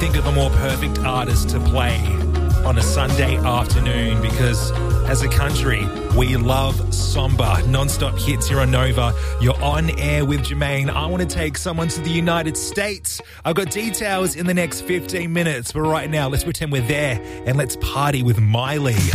think of a more perfect artist to play on a Sunday afternoon? Because as a country, we love Samba. Non-stop hits here on Nova. You're on air with Jermaine. I want to take someone to the United States. I've got details in the next 15 minutes. But right now, let's pretend we're there and let's party with Miley.